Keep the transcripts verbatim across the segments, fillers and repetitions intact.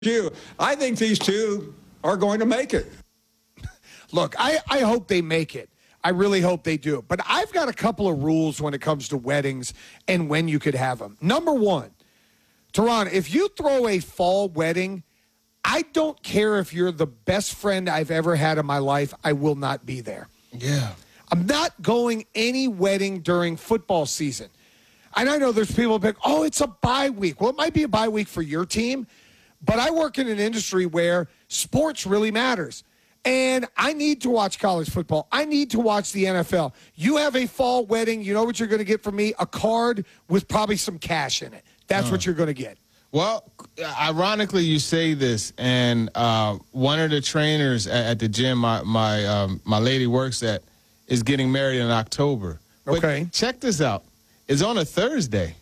you. I think these two are going to make it. Look, I, I hope they make it. I really hope they do. But I've got a couple of rules when it comes to weddings and when you could have them. Number one, Teron, if you throw a fall wedding, I don't care if you're the best friend I've ever had in my life. I will not be there. Yeah. I'm not going any wedding during football season. And I know there's people that think, oh, it's a bye week. Well, it might be a bye week for your team, but I work in an industry where sports really matters. And I need to watch college football. I need to watch the N F L. You have a fall wedding, you know what you're going to get from me? A card with probably some cash in it. That's uh, what you're going to get. Well, ironically, you say this, and uh, one of the trainers at, at the gym my my um, my lady works at is getting married in October. Okay. But check this out. It's on a Thursday.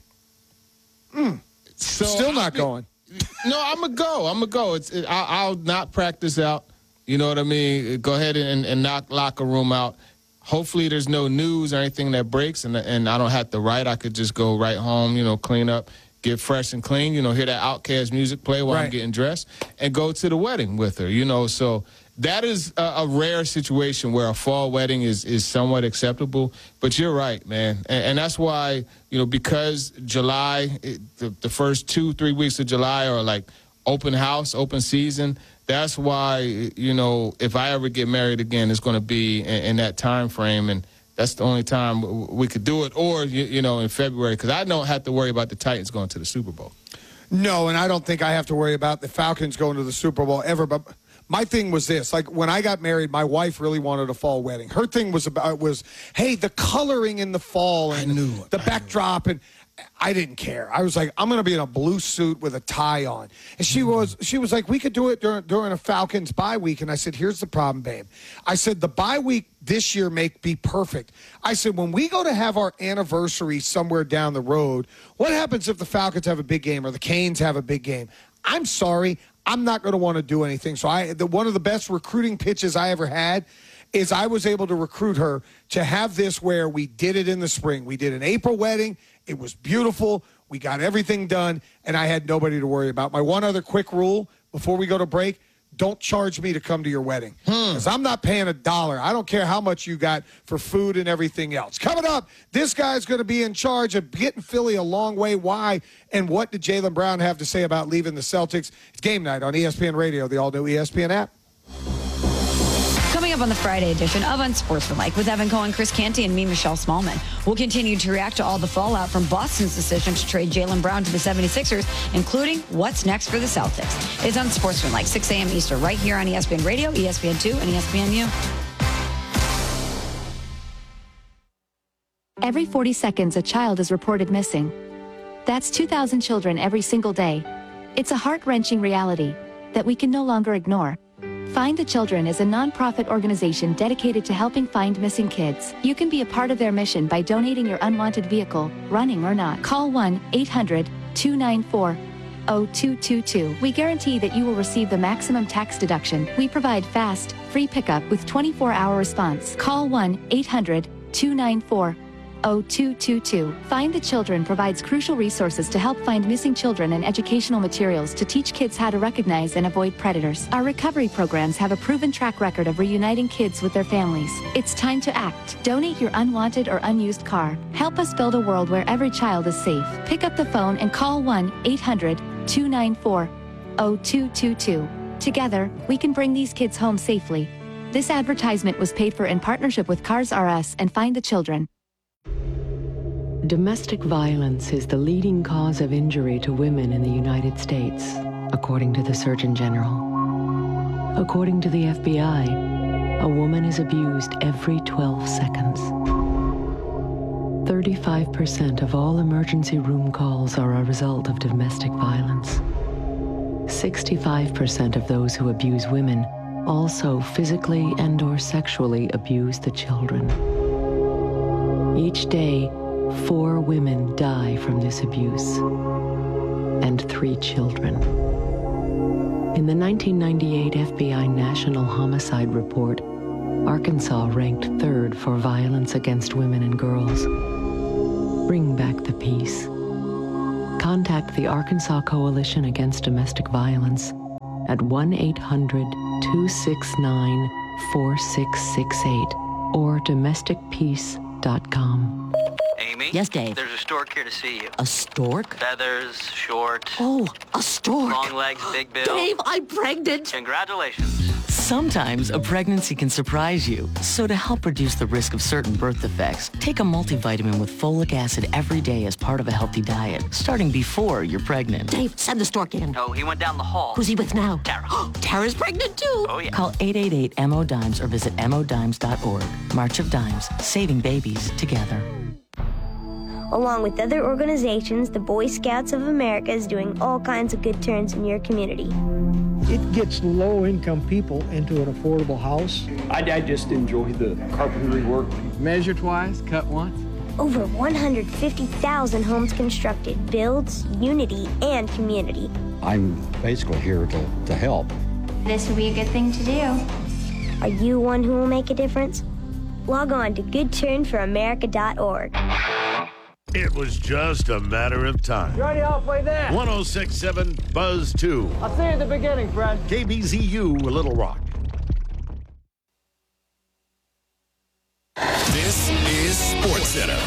Mm. So Still not I mean, going. No, I'm going to go. I'm going to go. It's, it, I, I'll not practice out. You know what I mean? Go ahead and, and knock locker room out. Hopefully there's no news or anything that breaks, and and I don't have to write. I could just go right home, you know, clean up, get fresh and clean, you know, hear that Outkast music play while right. I'm getting dressed, and go to the wedding with her, you know. So that is a, a rare situation where a fall wedding is, is somewhat acceptable. But you're right, man. And, and that's why, you know, because July, it, the, the first two, three weeks of July are like open house, open season. That's why, you know, if I ever get married again, it's going to be in, in that time frame, and that's the only time we could do it, or, you, you know, in February, because I don't have to worry about the Titans going to the Super Bowl. No, and I don't think I have to worry about the Falcons going to the Super Bowl ever, but my thing was this. Like, when I got married, my wife really wanted a fall wedding. Her thing was about was, hey, the coloring in the fall and I knew, the I backdrop, knew. and I didn't care. I was like, I'm going to be in a blue suit with a tie on. And she was she was like, we could do it during, during a Falcons bye week. And I said, here's the problem, babe. I said, the bye week this year may be perfect. I said, when we go to have our anniversary somewhere down the road, what happens if the Falcons have a big game or the Canes have a big game? I'm sorry. I'm not going to want to do anything. So I, the, one of the best recruiting pitches I ever had is I was able to recruit her to have this where we did it in the spring. We did an April wedding. It was beautiful. We got everything done, and I had nobody to worry about. My one other quick rule before we go to break, don't charge me to come to your wedding, because hmm. I'm not paying a dollar. I don't care how much you got for food and everything else. Coming up, this guy's going to be in charge of getting Philly a long way. Why? And what did Jaylen Brown have to say about leaving the Celtics? It's game night on E S P N Radio, the all-new E S P N app. Coming up on the Friday edition of Unsportsmanlike with Evan Cohen, Chris Canty, and me, Michelle Smallman. We'll continue to react to all the fallout from Boston's decision to trade Jaylen Brown to the seventy-sixers, including what's next for the Celtics. It's Unsportsmanlike, six a.m. Eastern, right here on E S P N Radio, E S P N two, and E S P N U. Every forty seconds, a child is reported missing. That's two thousand children every single day. It's a heart-wrenching reality that we can no longer ignore. Find the Children is a non-profit organization dedicated to helping find missing kids. You can be a part of their mission by donating your unwanted vehicle, running or not. Call one eight hundred two nine four zero two two two. We guarantee that you will receive the maximum tax deduction. We provide fast, free pickup with twenty-four hour response. Call one eight hundred two nine four zero two two two. Find the Children provides crucial resources to help find missing children and educational materials to teach kids how to recognize and avoid predators. Our recovery programs have a proven track record of reuniting kids with their families. It's time to act. Donate your unwanted or unused car. Help us build a world where every child is safe. Pick up the phone and call one eight hundred two nine four zero two two two. Together, we can bring these kids home safely. This advertisement was paid for in partnership with Cars R Us and Find the Children. Domestic violence is the leading cause of injury to women in the United States, according to the Surgeon General. According to the F B I, a woman is abused every twelve seconds. thirty-five percent of all emergency room calls are a result of domestic violence. sixty-five percent of those who abuse women also physically and or sexually abuse the children. Each day, four women die from this abuse, and three children. In the nineteen ninety-eight F B I National Homicide Report, Arkansas ranked third for violence against women and girls. Bring back the peace. Contact the Arkansas Coalition Against Domestic Violence at one eight hundred two six nine four six six eight or domestic peace dot com. Amy? Yes, Dave? There's a stork here to see you. A stork? Feathers, short, Oh, a stork. long legs, big bill. Dave, I'm pregnant. Congratulations. Sometimes a pregnancy can surprise you. So to help reduce the risk of certain birth defects, take a multivitamin with folic acid every day as part of a healthy diet, starting before you're pregnant. Dave, send the stork in. No, he went down the hall. Who's he with now? Tara. Tara's pregnant too. Oh, yeah. Call eight eight eight M O D I M E S or visit M O dimes dot org. March of Dimes, saving babies together. Along with other organizations, the Boy Scouts of America is doing all kinds of good turns in your community. It gets low-income people into an affordable house. I, I just enjoy the carpentry work. Measure twice, cut once. Over one hundred fifty thousand homes constructed builds unity and community. I'm basically here to, to help. This would be a good thing to do. Are you one who will make a difference? Log on to good turn for america dot org. It was just a matter of time. You're already halfway there. one oh six point seven Buzz two. I'll see you at the beginning, Fred. K B Z U, Little Rock. This is SportsCenter.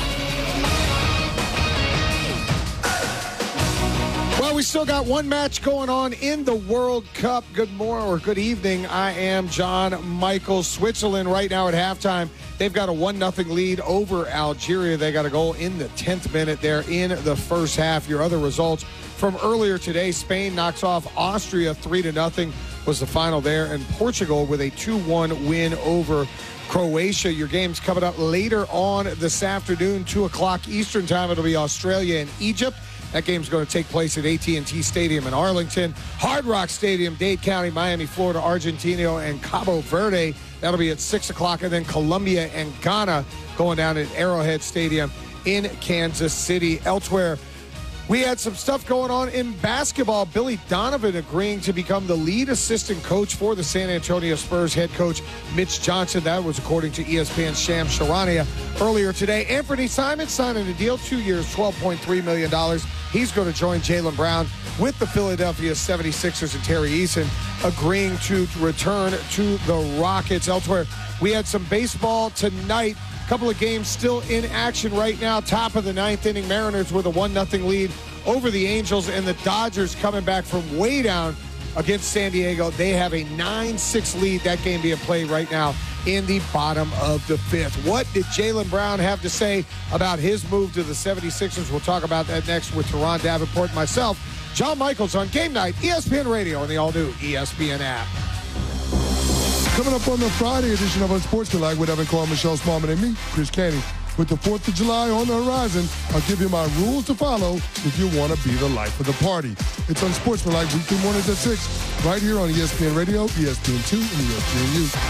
Well, we still got one match going on in the World Cup. Good morning or good evening. I am John Michael. Switzerland right now at halftime. They've got a one nothing lead over Algeria. They got a goal in the tenth minute there in the first half. Your other results from earlier today, Spain knocks off Austria three to nothing was the final there. And Portugal with a two one win over Croatia. Your game's coming up later on this afternoon, two o'clock Eastern time. It'll be Australia and Egypt. That game's going to take place at A T and T Stadium in Arlington. Hard Rock Stadium, Dade County, Miami, Florida, Argentina, and Cabo Verde. That'll be at six o'clock. And then Colombia and Ghana going down at Arrowhead Stadium in Kansas City. Elsewhere, we had some stuff going on in basketball. Billy Donovan agreeing to become the lead assistant coach for the San Antonio Spurs. Head coach Mitch Johnson. That was according to E S P N's Shams Charania earlier today. Anthony Simon signing a deal, two years, twelve point three million dollars. He's going to join Jaylen Brown with the Philadelphia seventy-sixers, and Terry Eason agreeing to return to the Rockets. Elsewhere, we had some baseball tonight. A couple of games still in action right now. Top of the ninth inning, Mariners with a one nothing lead over the Angels, and the Dodgers coming back from way down against San Diego. They have a nine six lead. That game being played right now in the bottom of the fifth. What did Jaylen Brown have to say about his move to the seventy-sixers? We'll talk about that next with Teron Davenport and myself, John Michaels, on Game Night, E S P N Radio, and the all-new E S P N app. Coming up on the Friday edition of Unsportsmanlike with Evan Cole, Michelle Smallman, and me, Chris Canty. With the fourth of July on the horizon, I'll give you my rules to follow if you want to be the life of the party. It's Unsportsmanlike weekday mornings at six, right here on E S P N Radio, E S P N two, and E S P N U.